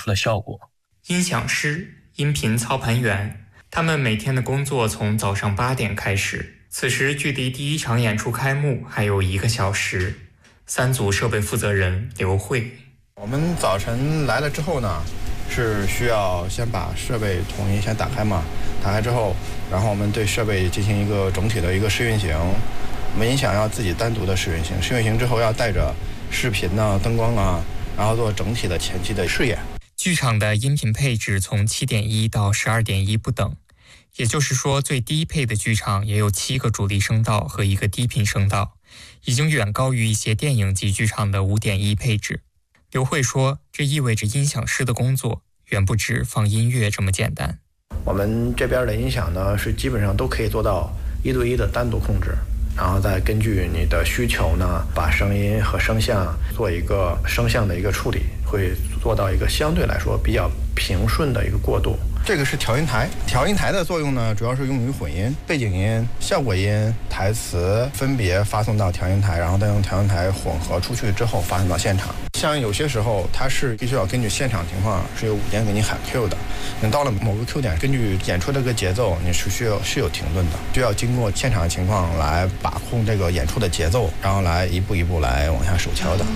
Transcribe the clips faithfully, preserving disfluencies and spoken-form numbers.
的效果。 音响师、音频操盘员，他们每天的工作从早上八点开始，此时距离第一场演出开幕还有一个小时。三组设备负责人刘慧， 我们早晨来了之后呢，是需要先把设备统一先打开嘛，打开之后，然后我们对设备进行一个整体的一个试运行。我们音响要自己单独的试运行，试运行之后要带着视频啊、灯光啊，然后做整体的前期的试演。 剧场的音频配置从 七点一 到 十二点一 不等，也就是说最低配的剧场也有七个主力声道和一个低频声道，已经远高于一些电影级剧场的 五点一 配置。刘慧说，这意味着音响师的工作远不止放音乐这么简单。 我们这边的音响呢，是基本上都可以做到一对一的单独控制，然后再根据你的需求呢，把声音和声像做一个声像的一个处理，会做到一个相对来说比较平顺的一个过渡。这个是调音台，调音台的作用呢，主要是用于混音、背景音、效果音、台词分别发送到调音台，然后再用调音台混合出去之后发送到现场。像有些时候它是必须要根据现场情况是有舞间给你喊 Q 的，你到了某个 Q 点，根据演出这个节奏，你是需要是有停顿的，需要经过现场的情况来把控这个演出的节奏，然后来一步一步来往下手敲的。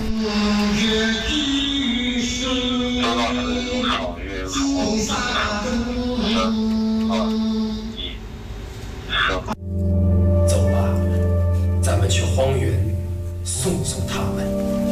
走吧，咱们去荒原送送他们。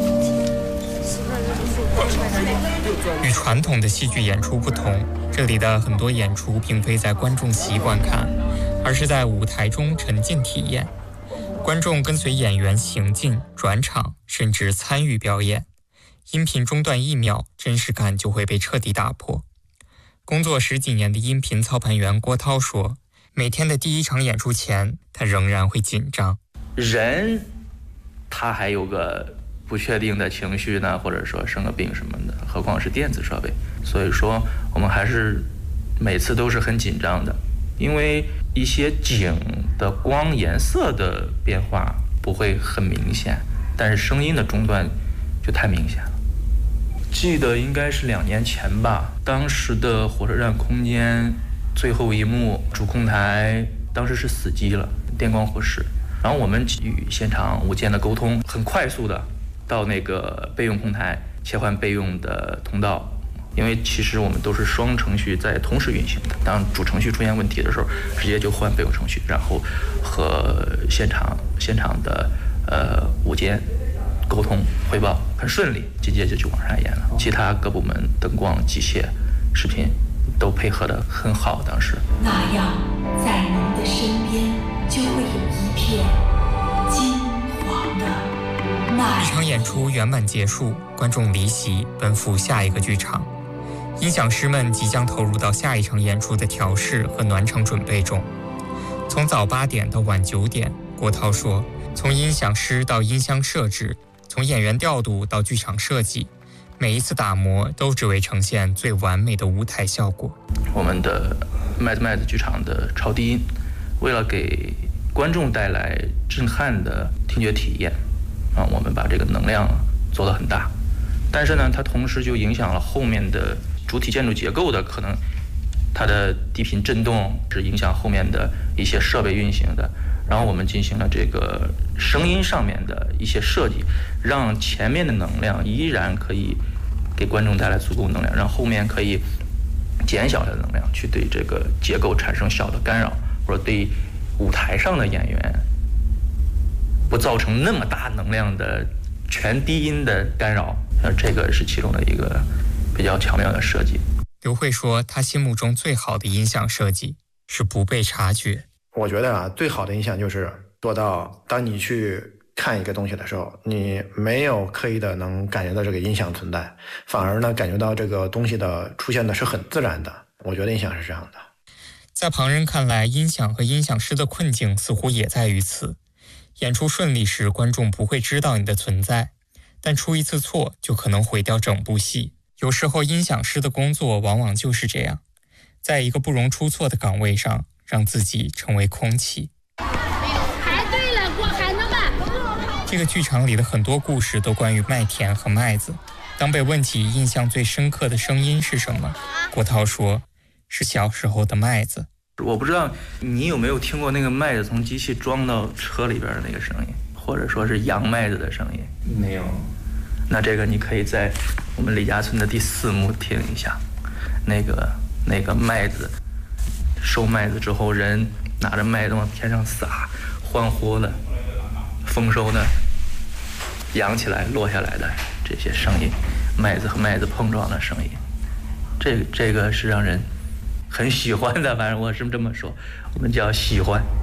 与传统的戏剧演出不同，这里的很多演出并非在观众席观看，而是在舞台中沉浸体验。观众跟随演员行进、转场，甚至参与表演。音频中断一秒，真实感就会被彻底打破。工作十几年的音频操盘员郭涛说，每天的第一场演出前，他仍然会紧张。 人他还有个不确定的情绪呢，或者说生个病什么的，何况是电子设备。所以说我们还是每次都是很紧张的，因为一些景的光颜色的变化不会很明显，但是声音的中断就太明显了。记得应该是两年前吧，当时的火车站空间最后一幕主控台当时是死机了，电光火石，然后我们与现场无间的沟通，很快速的到那个备用控台切换备用的通道，因为其实我们都是双程序在同时运行的，当主程序出现问题的时候，直接就换备用程序，然后和现场现场的呃无间沟通汇报很顺利，紧接着就往上演了。其他各部门灯光、机械、视频都配合得很好。当时那样，在您的身边就会有一片金黄的那。 一场演出圆满结束，观众离席，奔赴下一个剧场。音响师们即将投入到下一场演出的调试和暖场准备中。从早八点到晚九点，郭涛说，从音响师到音箱设置，从演员调度到剧场设计，每一次打磨都只为呈现最完美的舞台效果。 我们的麦子麦子剧场的超低音，为了给观众带来震撼的听觉体验，啊，我们把这个能量做得很大，但是呢，它同时就影响了后面的主体建筑结构的可能，它的低频震动是影响后面的一些设备运行的。然后我们进行了这个声音上面的一些设计，让前面的能量依然可以给观众带来足够能量，让后面可以减小的能量去对这个结构产生小的干扰，或者对舞台上的演员不造成那么大能量的全低音的干扰。呃，这个是其中的一个比较巧妙的设计。 刘慧说，他心目中最好的音响设计是不被察觉。 我觉得啊，最好的音响就是做到，当你去看一个东西的时候，你没有刻意的能感觉到这个音响存在，反而呢感觉到这个东西的出现的是很自然的。我觉得音响是这样的。 在旁人看来，音响和音响师的困境似乎也在于此。演出顺利时，观众不会知道你的存在，但出一次错就可能毁掉整部戏。有时候音响师的工作往往就是这样，在一个不容出错的岗位上，让自己成为空气。 排队了，过海了吧？ 这个剧场里的很多故事都关于麦田和麦子， 当被问起印象最深刻的声音是什么，郭涛说是小时候的麦子。 我不知道你有没有听过那个麦子从机器装到车里边的那个声音，或者说是扬麦子的声音。 没有。 那这个你可以在我们李家村的第四幕听一下，那个那个麦子收麦子之后，人拿着麦子往天上撒，欢呼的丰收的扬起来落下来的这些声音，麦子和麦子碰撞的声音，这这个是让人很喜欢的，反正我是这么说，我们叫喜欢。